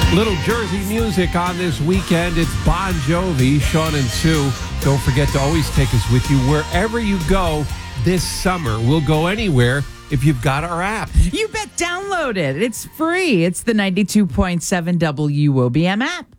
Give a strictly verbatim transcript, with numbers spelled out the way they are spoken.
Little Jersey music on this weekend. It's Bon Jovi, Sean and Sue. Don't forget to always take us with you wherever you go this summer. We'll go anywhere if you've got our app. You bet. Download it. It's free. It's the ninety-two point seven W O B M app.